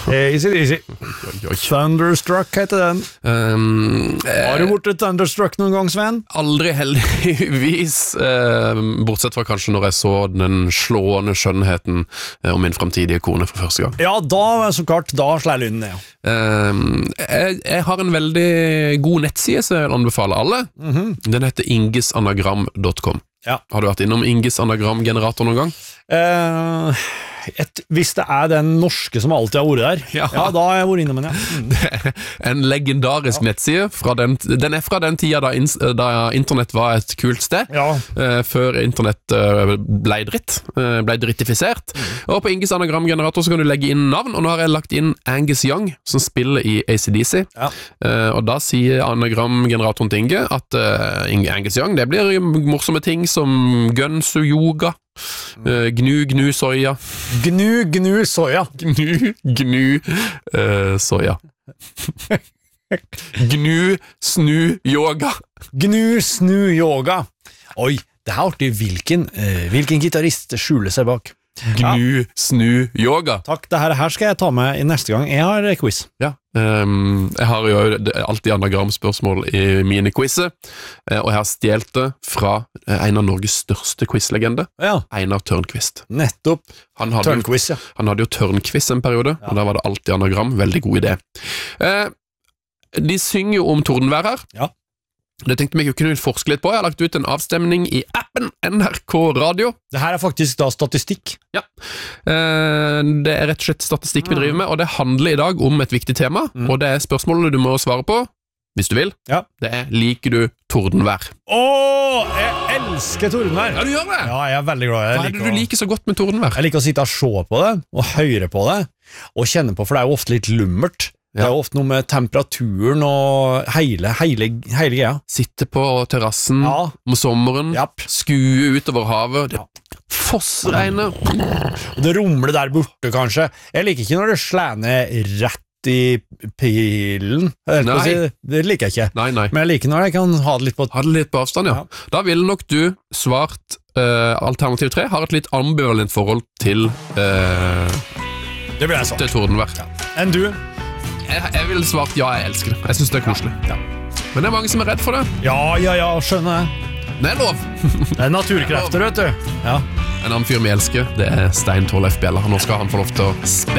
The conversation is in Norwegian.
Easy. Thunderstruck heter den. Har du borte Thunderstruck noen gang, Sven? Aldri heldigvis, bortsett fra kanskje når jeg så den slående skjønnheten om min fremtidige kone for første gang. Ja, da så klart, da slår lyden ned. Jeg har en veldig god nettside som jeg anbefaler alle. Den heter ingesanagram.com. Ja. Har du vært innom Inges anagramgenerator noen gang? Hvis det den norske som alltid har vært der, Ja. da har jeg vært innom den, Det en legendarisk nettside den fra den tida da internett var et kult sted, før internett ble drittifisert. Og på Inges anagramgenerator så kan du legge inn navn, og nå har jeg lagt inn Angus Young, som spiller i AC/DC. Og da sier anagramgeneratoren til Inge at Angus Young, det blir morsomme ting som Gunsu Yoga, gnu soya. Gnu soya. Gnu soya. Gnu snu yoga. Gnu snu yoga. Oi, det artig. Hvilken gitarist skjuler seg bak? Gnu snu yoga. Takk, det her skal jeg ta med i neste gang jeg har quiz. Ja, jeg har jo alltid anagramspørsmål i mine quizzer, og jeg har stjelt det fra en av Norges største quizlegende, Einar Tørnquist. Nettopp, Tørnquist, Han hadde jo Tørnquiz en periode, og da var det alltid anagram. Veldig god idé. De synger jo om tordenvær her. Ja. Det tenkte jeg kunne forske litt på. Jeg har lagt ut en avstemning i appen NRK Radio. Det her faktisk da statistikk. Ja, det rett og slett statistikk vi driver med, og det handler i dag om et viktig tema, og det spørsmålet du må svare på, hvis du vil. Ja. Det liker du tordenvær? Jeg elsker tordenvær. Ja, du gjør det? Ja, jeg veldig glad. Hva det du liker så godt med tordenvær? Jeg liker å sitte og se på det, og høre på det, og kjenne på, for det jo ofte litt lummert. Det jo ofte noe med temperaturen og hele greia. Sitte på terrassen om sommeren, skue utover havet, det fossregner. Og det rumler der borte, kanskje. Jeg liker ikke når det slår ned rett i pilen. Det liker jeg ikke. Nei. Men jeg liker når jeg kan ha det litt på avstand, ja. Da ville nok du svart alternativ 3, har et litt ambivalent forhold til det vil jeg svart. Til tordenvær. Enn du? Jeg ville svart ja, jeg elsker det. Jeg synes det koselig. Men det mange som redd for det. Ja, skjønner jeg. Det lov. Det naturkrefter, vet du. Ja. En annen fyr vi elsker, det Stein Torleif Bjella. Nå skal han få lov til å spille.